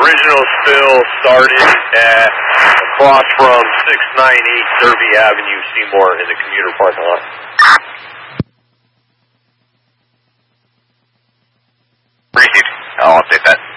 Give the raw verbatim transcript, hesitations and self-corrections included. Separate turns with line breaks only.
original spill started at across from six ninety Derby Avenue, Seymour, in the commuter parking lot.
Received. I'll update that.